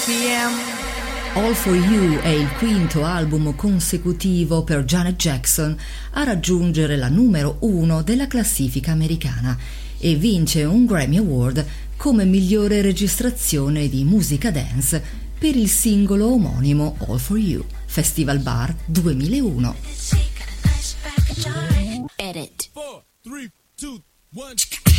All For You è il quinto album consecutivo per Janet Jackson a raggiungere la numero 1 della classifica americana e vince un Grammy Award come migliore registrazione di musica dance per il singolo omonimo All For You, Festival Bar 2001. Edit. 4, 3, 2, 1.